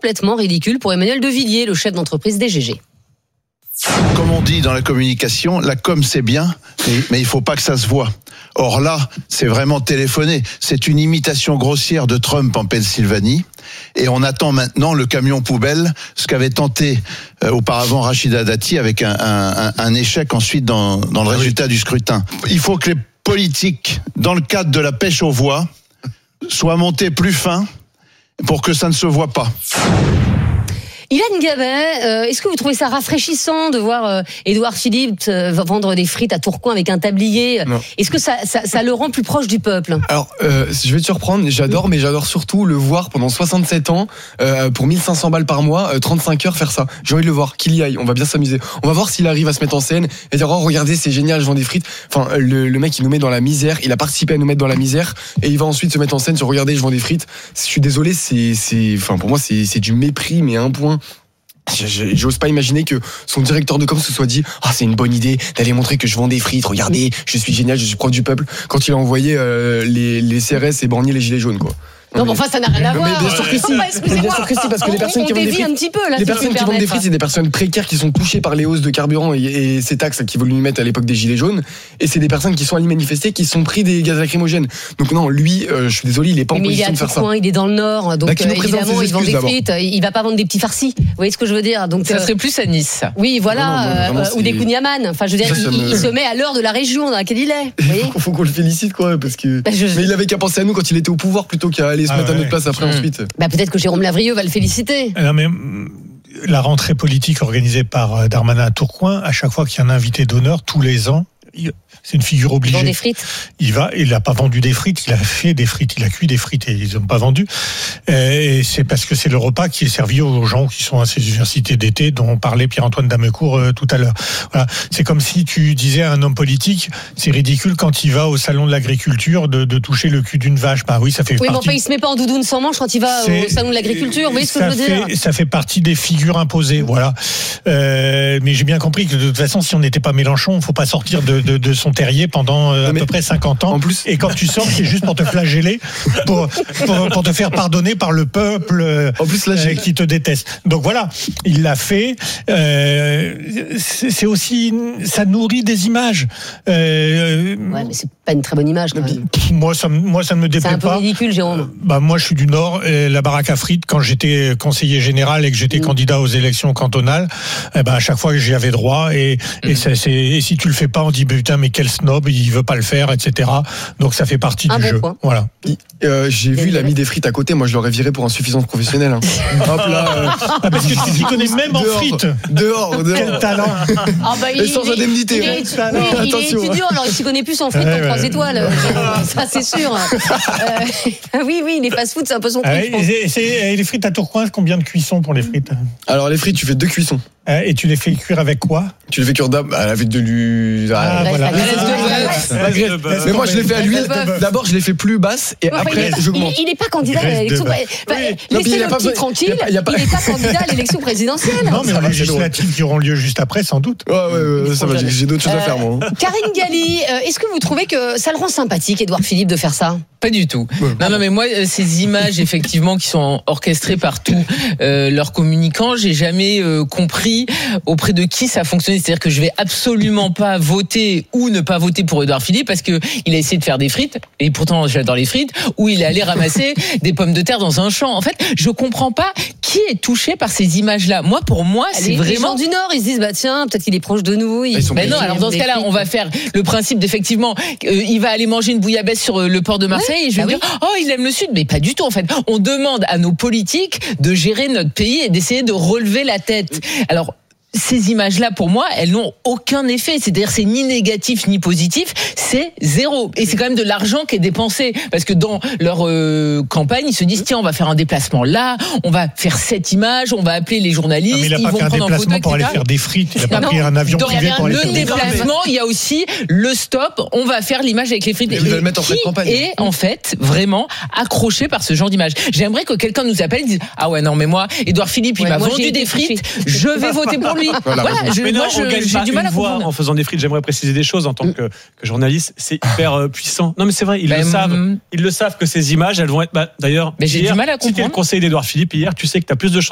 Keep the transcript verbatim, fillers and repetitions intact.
complètement ridicule pour Emmanuel Devilliers, le chef d'entreprise D G G. Comme on dit dans la communication, la com c'est bien, mais, mais il faut pas que ça se voit. Or là, c'est vraiment téléphoné. C'est une imitation grossière de Trump en Pennsylvanie. Et on attend maintenant le camion poubelle, ce qu'avait tenté euh, auparavant Rachida Dati avec un, un, un échec ensuite dans, dans le résultat du scrutin. Il faut que les politiques, dans le cadre de la pêche aux voix, soient montés plus fins pour que ça ne se voit pas. Ilan Gabet, euh, est-ce que vous trouvez ça rafraîchissant de voir euh, Édouard Philippe euh, vendre des frites à Tourcoing avec un tablier ? Non. Est-ce que ça, ça, ça le rend plus proche du peuple ? Alors, euh, je vais te surprendre, j'adore, mais j'adore surtout le voir pendant soixante-sept ans, euh, pour mille cinq cents balles par mois, euh, trente-cinq heures faire ça. J'ai envie de le voir, qu'il y aille, on va bien s'amuser. On va voir s'il arrive à se mettre en scène et dire, oh regardez, c'est génial, je vends des frites. Enfin, le, le mec, il nous met dans la misère, il a participé à nous mettre dans la misère, et il va ensuite se mettre en scène sur, regardez, je vends des frites. Je suis désolé, c'est, c'est, enfin, pour moi, c'est, c'est du mépris, mais à un point. J'ose pas imaginer que son directeur de com se soit dit ah oh, c'est une bonne idée d'aller montrer que je vends des frites, regardez je suis génial, je suis proche du peuple, quand il a envoyé euh, les, les C R S et borgner les gilets jaunes quoi. Non, mais enfin, ça n'a rien à voir. Mais bien sûr que si. Excusez-moi. Bien sûr que si, parce que les personnes on qui vendent des frites, un petit peu, là, les personnes qui vendent des frites, c'est des personnes précaires qui sont touchées par les hausses de carburant et, et ces taxes qu'ils voulaient lui mettre à l'époque des gilets jaunes. Et c'est des personnes qui sont allées manifester, qui sont pris des gaz lacrymogènes. Donc non, lui, euh, je suis désolé, il est pas en mais position de faire ça. Il est dans le Nord, donc bah, euh, évidemment, il vend des frites. Il va pas vendre des petits farcis. Vous voyez ce que je veux dire ? Donc ça serait plus à Nice. Ça. Oui, voilà, non, non, vraiment, euh, ou des kouign-amann. Enfin, je veux dire, ça, ça il, me... il se met à l'heure de la région dans laquelle il est. Il faut qu'on le félicite, quoi, parce que. Bah, je... Mais il avait qu'à penser à nous quand il était au pouvoir plutôt qu'à aller se ah, mettre ouais. à notre place après mmh. ensuite. Bah, peut-être que Jérôme Lavrieux va le féliciter. Non, mais la rentrée politique organisée par Darmanin à Tourcoing, à chaque fois qu'il y a un invité d'honneur, tous les ans, c'est une figure obligée. Il vend des frites. Il va, il n'a pas vendu des frites, il a fait des frites, il a cuit des frites et ils n'ont pas vendu. Et c'est parce que c'est le repas qui est servi aux gens qui sont à ces universités d'été dont parlait Pierre-Antoine Damecourt euh, tout à l'heure. Voilà. C'est comme si tu disais à un homme politique, c'est ridicule quand il va au salon de l'agriculture de, de toucher le cul d'une vache. Bah oui, ça fait oui, partie. Oui, mais enfin, il se met pas en doudoune sans manche quand il va c'est, au salon de l'agriculture. Vous voyez ce que je veux fait, dire ? Ça fait partie des figures imposées, voilà. Euh, mais j'ai bien compris que de toute façon, si on n'était pas Mélenchon, faut pas sortir de, de, de son terrier pendant euh, à peu près cinquante ans. En plus... Et quand tu sors, c'est juste pour te flageller, pour, pour, pour te faire pardonner par le peuple euh, en plus, là, euh, qui te déteste. Donc voilà, il l'a fait. Euh, c'est, c'est aussi, ça nourrit des images. Euh, ouais, mais c'est pas une très bonne image. Quand même. Moi, ça, moi, ça ne me déplaît pas. C'est un peu ridicule, Jérôme. Euh, bah moi, je suis du Nord. Et la baraque à frites, quand j'étais conseiller général et que j'étais mmh. candidat aux élections cantonales, eh ben à chaque fois j'y avais droit. Et, mmh. et, ça, c'est, et si tu le fais pas, on dit putain mais quel snob, il veut pas le faire, et cetera. Donc ça fait partie un du bon jeu. Point. Voilà. Euh, j'ai vu l'ami des frites à côté. Moi, je l'aurais viré pour insuffisance professionnelle. Hein. Hop là. Euh... Ah, parce que tu t'y connais même en frites. Dehors, dehors. Quel talent. Ah bah, il, et sans il, indemnité. Il, il, hein. oui, il est étudiant, alors il s'y connaît plus en frites qu'en trois étoiles. Ça, c'est sûr. Euh, oui, oui, les fast-food, c'est un peu son truc. Ah, et, c'est, et les frites à Tourcoing, combien de cuissons pour les frites ? Alors, les frites, tu fais deux cuissons. Et tu les fais cuire avec quoi ? Tu les fais cuire avec de l'huile. Ah, voilà. Mais moi, je les fais à l'huile. D'abord, je les fais plus basses et après, j'augmente. Il n'est pas candidat à l'élection présidentielle. Laissez-le petit tranquille. Il n'est pas candidat à l'élection présidentielle. Non, mais aux législatives qui auront lieu juste après, sans doute. Ouais, ouais, ouais, ça va, j'ai d'autres choses à faire, moi. Karine Galli, est-ce que vous trouvez que ça le rend sympathique, Édouard Philippe, de faire ça ? Pas du tout. Ouais, non, non, mais moi, ces images, effectivement, qui sont orchestrées par tous euh, leurs communicants, j'ai jamais euh, compris auprès de qui ça fonctionnait. C'est-à-dire que je vais absolument pas voter ou ne pas voter pour Édouard Philippe parce que il a essayé de faire des frites, et pourtant j'adore les frites, ou il est allé ramasser des pommes de terre dans un champ. En fait, je comprends pas qui est touché par ces images-là. Moi, pour moi, c'est les, vraiment... Les gens du Nord, ils se disent, bah tiens, peut-être qu'il est proche de nous. Ils... Mais non, alors dans ce cas-là, on va faire le principe d'effectivement, euh, il va aller manger une bouillabaisse sur le port de Marseille, ouais, et je vais bah me dire, oui. oh, il aime le Sud. Mais pas du tout, en fait. On demande à nos politiques de gérer notre pays et d'essayer de relever la tête. Alors, ces images-là, pour moi, elles n'ont aucun effet. C'est-à-dire, c'est ni négatif ni positif, c'est zéro. Et c'est quand même de l'argent qui est dépensé. Parce que dans leur euh, campagne, ils se disent, tiens, on va faire un déplacement là, on va faire cette image, on va appeler les journalistes. Non, mais il n'a pas fait un déplacement pour aller faire des frites. Il n'a pas non, pris un avion privé pour aller faire des frites. Le déplacement, il y a aussi le stop, on va faire l'image avec les frites. Et, et le mettre en qui fait campagne. est en fait vraiment accroché par ce genre d'image. J'aimerais que quelqu'un nous appelle et dise, ah ouais, non, mais moi, Édouard Philippe, il ouais, m'a moi, vendu des frites, je vais voter pour lui. Voilà. voilà je, mais non, moi, on je, gagne j'ai pas du mal une à voix comprendre. En faisant des frites. J'aimerais préciser des choses en tant que, que journaliste. C'est hyper euh, puissant. Non, mais c'est vrai, ils bah, le savent. Mmh. Ils le savent que ces images, elles vont être. Bah, d'ailleurs, mais j'ai hier, du mal à comprendre. C'était le conseil d'Édouard Philippe hier. Tu sais que tu as plus de chances